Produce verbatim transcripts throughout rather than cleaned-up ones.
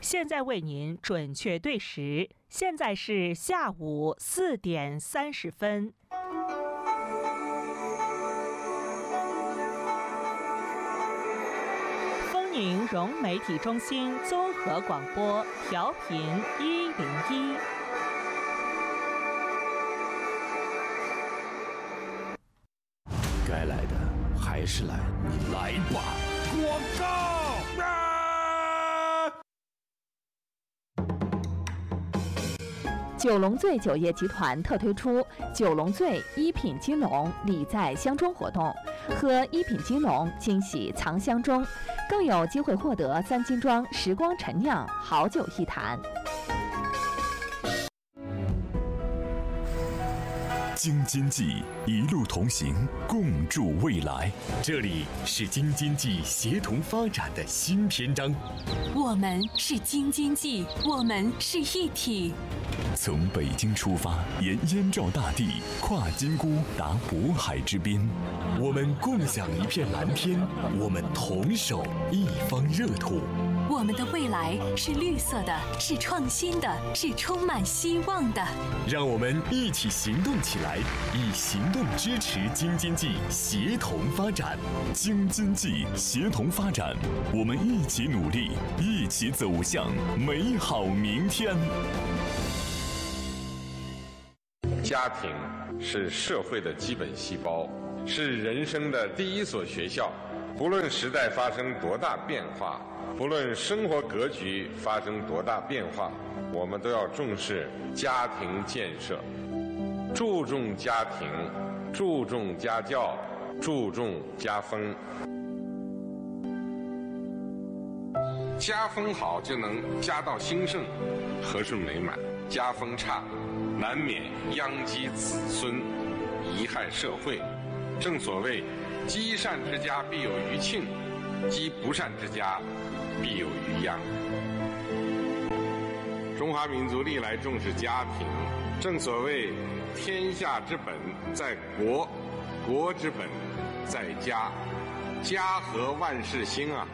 现在为您准确对时，现在是下午四点三十分。丰宁融媒体中心综合广播，调频一零一。 该来的还是来，你来吧！广告。啊九龙醉酒业集团特推出九龙醉一品金龙礼在箱中活动，喝一品金龙惊喜藏箱中，更有机会获得三金庄时光陈酿好酒一坛。 京津冀一路同行，共筑未来。这里是京津冀协同发展的新篇章。 我们是京津冀，我们是一体。 从北京出发，沿燕赵大地，跨金沽达渤海之滨。我们共享一片蓝天，我们同守一方热土。 我们的未来是绿色的，是创新的，是充满希望的。 让我们一起行动起来，以行动支持京津冀协同发展。京津冀协同发展，我们一起努力，一起走向美好明天。 家庭是社会的基本细胞，是人生的第一所学校。不论时代发生多大变化，不论生活格局发生多大变化，我们都要重视家庭建设，注重家庭，注重家教，注重家风。家风好，就能家道兴盛，和顺美满；家风差，难免殃及子孙，贻害社会。正所谓，积善之家必有余庆，积不善之家必有余殃。中华民族历来重视家庭，正所谓天下之本在国，国之本在家，家和万事兴啊。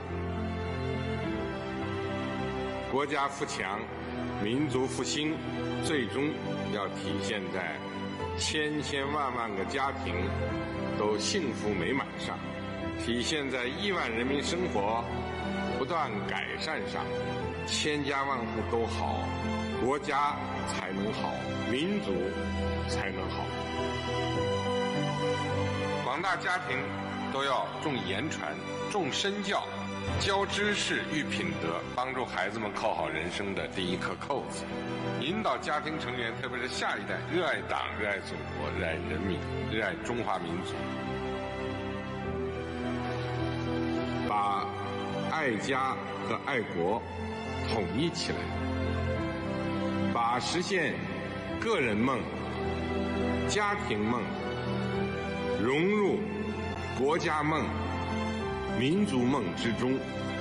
国家富强，民族复兴，最终要体现在千千万万个家庭都幸福美满上，体现在亿万人民生活不断改善上。千家万户都好，国家才能好，民族才能好。广大家庭都要重言传，重身教，教知识育品德，帮助孩子们扣好人生的第一颗扣子，引导家庭成员，特别是下一代，热爱党，热爱祖国，热爱人民，热爱中华民族，把爱家和爱国统一起来，把实现个人梦、家庭梦融入国家梦、民族梦之中。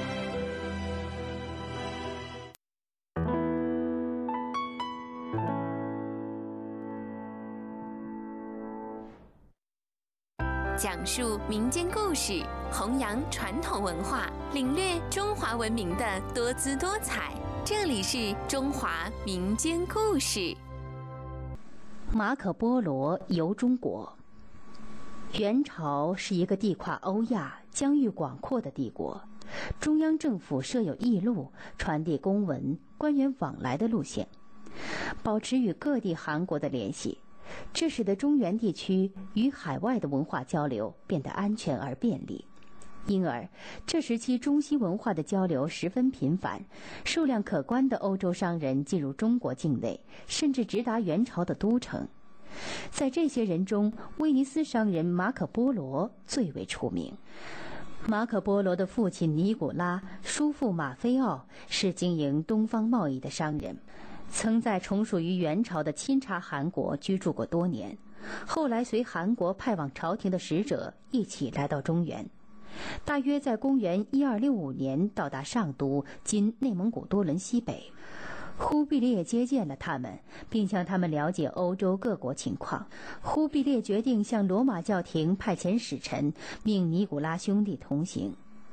讲述民间故事，弘扬传统文化，领略中华文明的多姿多彩。这里是中华民间故事。 马可波罗游中国。元朝是一个地跨欧亚、疆域广阔的帝国，中央政府设有驿路，传递公文、官员往来的路线，保持与各地汗国的联系。这使得中原地区与海外的文化交流变得安全而便利，因而这时期中西文化的交流十分频繁，数量可观的欧洲商人进入中国境内，甚至直达元朝的都城。在这些人中，威尼斯商人马可波罗最为出名。马可波罗的父亲尼古拉、叔父马菲奥是经营东方贸易的商人，曾在从属于元朝的钦察汗国居住过多年，后来随汗国派往朝廷的使者一起来到中原，大约在公元一二六五年到达上都，今内蒙古多伦西北。忽必烈接见了他们，并向他们了解欧洲各国情况。忽必烈决定向罗马教廷派遣使臣，命尼古拉兄弟同行。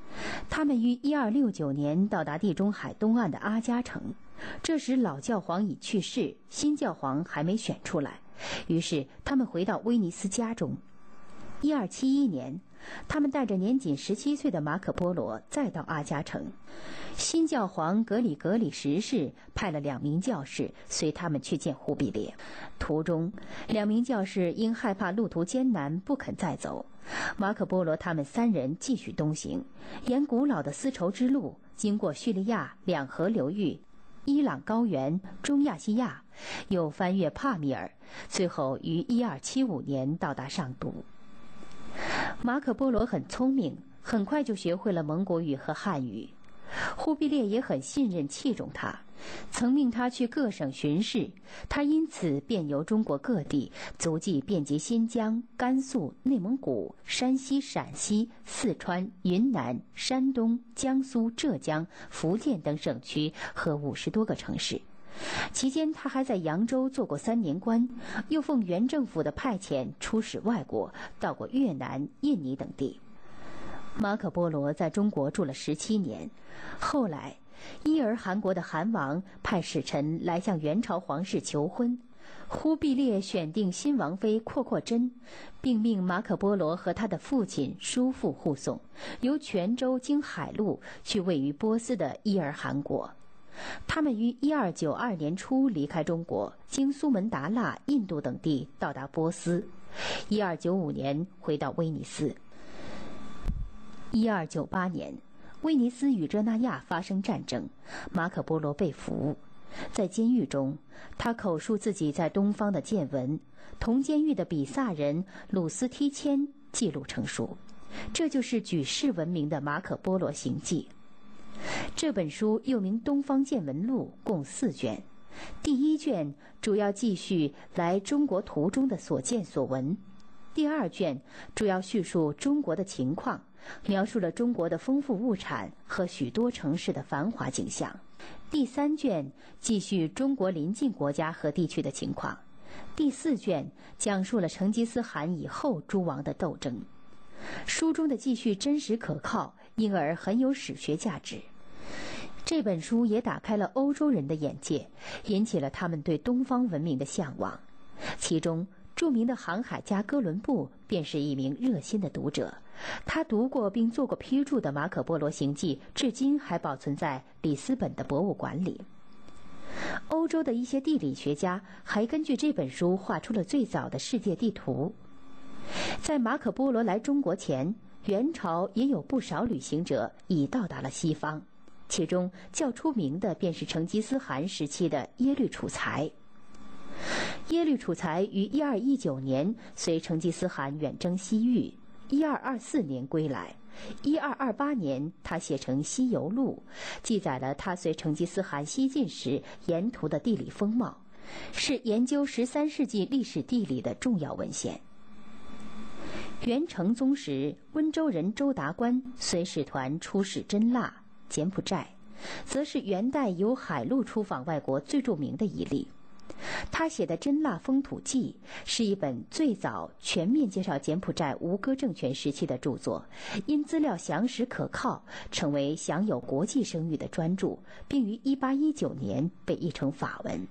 他们于一二六九年到达地中海东岸的阿加城，这时老教皇已去世，新教皇还没选出来，于是他们回到威尼斯家中。一二七一年，他们带着年仅十七岁的马可波罗再到阿加城。新教皇格里格里十世派了两名教士随他们去见忽必烈。途中，两名教士因害怕路途艰难，不肯再走。马可波罗他们三人继续东行，沿古老的丝绸之路，经过叙利亚两河流域、伊朗高原、中亚细亚，又翻越帕米尔，最后于一二七五年到达上都。马可波罗很聪明，很快就学会了蒙古语和汉语。忽必烈也很信任器重他，曾命他去各省巡视，他因此遍游中国各地，足迹遍及新疆、甘肃、内蒙古、山西、陕西、四川、云南、山东、江苏、浙江、福建等省区和五十多个城市。期间，他还在扬州做过三年官，又奉原政府的派遣出使外国，到过越南、印尼等地。马可波罗在中国住了十七年，后来，伊尔汗国的汗王派使臣来向元朝皇室求婚，忽必烈选定新王妃阔阔真，并命马可波罗和他的父亲叔父护送，由泉州经海路去位于波斯的伊尔汗国。他们于一二九二年初离开中国，经苏门答腊、印度等地到达波斯。一二九五年回到威尼斯。一二九八年，威尼斯与热那亚发生战争，马可波罗被俘。在监狱中，他口述自己在东方的见闻，同监狱的比萨人鲁斯梯谦记录成书，这就是举世闻名的马可波罗行记。这本书又名《东方见闻录》，共四卷。第一卷主要记叙来中国途中的所见所闻，第二卷主要叙述中国的情况，描述了中国的丰富物产和许多城市的繁华景象。第三卷记叙中国邻近国家和地区的情况。第四卷讲述了成吉思汗以后诸王的斗争。书中的记叙真实可靠，因而很有史学价值。这本书也打开了欧洲人的眼界，引起了他们对东方文明的向往。其中著名的航海家哥伦布便是一名热心的读者，他读过并做过批注的《马可波罗行记》至今还保存在里斯本的博物馆里。欧洲的一些地理学家还根据这本书画出了最早的世界地图。在马可波罗来中国前，元朝也有不少旅行者已到达了西方，其中较出名的便是成吉思汗时期的耶律楚材。耶律楚材于一二一九年随成吉思汗远征西域，一二二四年归来。一二二八年，他写成《西游录》，记载了他随成吉思汗西进时沿途的地理风貌，是研究十三世纪历史地理的重要文献。元成宗时，温州人周达观随使团出使真腊、柬埔寨，则是元代由海路出访外国最著名的一例。他写的《真腊风土记》是一本最早全面介绍柬埔寨吴哥政权时期的著作，因资料详实可靠，成为享有国际声誉的专著，并于一八一九年被译成法文。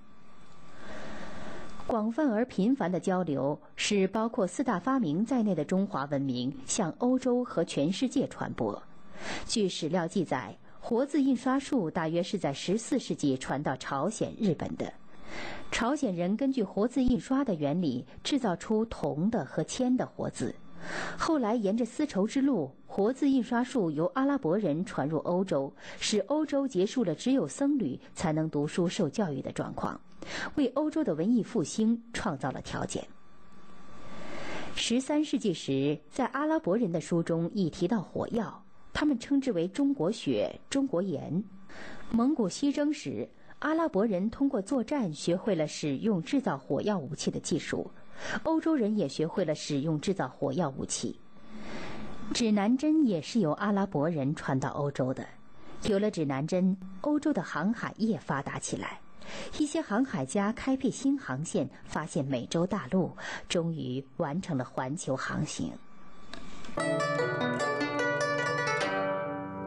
广泛而频繁的交流使包括四大发明在内的中华文明向欧洲和全世界传播。据史料记载，活字印刷术大约是在十四世纪传到朝鲜、日本的。朝鲜人根据活字印刷的原理制造出铜的和铅的活字，后来沿着丝绸之路，活字印刷术由阿拉伯人传入欧洲，使欧洲结束了只有僧侣才能读书受教育的状况，为欧洲的文艺复兴创造了条件。十三世纪时，在阿拉伯人的书中已提到火药，他们称之为中国血、中国盐。蒙古西征时，阿拉伯人通过作战学会了使用制造火药武器的技术，欧洲人也学会了使用制造火药武器。指南针也是由阿拉伯人传到欧洲的。有了指南针，欧洲的航海业发达起来，一些航海家开辟新航线，发现美洲大陆，终于完成了环球航行。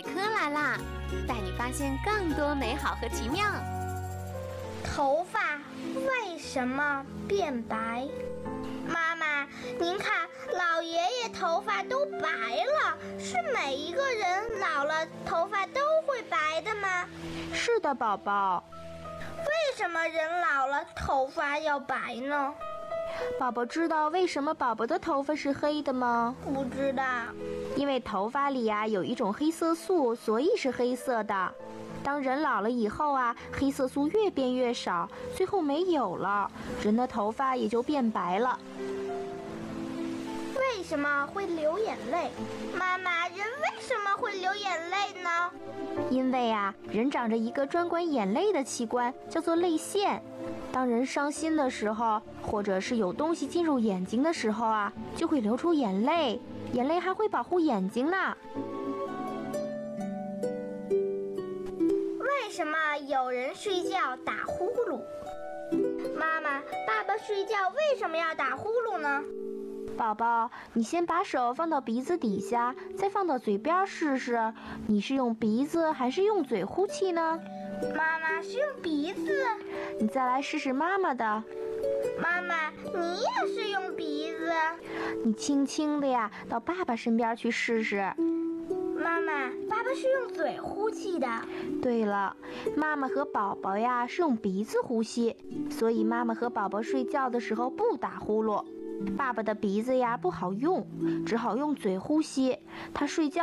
百科来啦，带你发现更多美好和奇妙。 头发为什么变白？妈妈，您看，老爷爷头发都白了，是每一个人老了头发都会白的吗？ 是的，宝宝。 为什么人老了头发要白呢？ 宝宝知道为什么宝宝的头发是黑的吗？ 不知道。 因为头发里啊有一种黑色素，所以是黑色的。当人老了以后啊，黑色素越变越少，最后没有了，人的头发也就变白了。 为什么会流眼泪？妈妈，人为什么会流眼泪呢？ 因为啊，人长着一个专管眼泪的器官，叫做泪腺。当人伤心的时候，或者是有东西进入眼睛的时候啊，就会流出眼泪。眼泪还会保护眼睛呢。 为什么有人睡觉打呼噜？妈妈，爸爸睡觉为什么要打呼噜呢？ 宝宝，你先把手放到鼻子底下，再放到嘴边试试，你是用鼻子还是用嘴呼气呢？ 妈妈，是用鼻子。 你再来试试妈妈的。 妈妈，你也是用鼻子。 你轻轻的呀，到爸爸身边去试试。 妈妈，爸爸是用嘴呼气的。 对了，妈妈和宝宝呀是用鼻子呼吸，所以妈妈和宝宝睡觉的时候不打呼噜。爸爸的鼻子呀不好用，只好用嘴呼吸。他睡觉